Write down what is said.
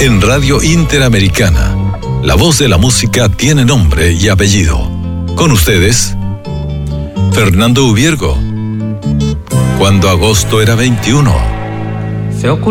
En Radio Interamericana, la voz de la música tiene nombre y apellido. Con ustedes, Fernando Ubiergo. Cuando agosto era 21.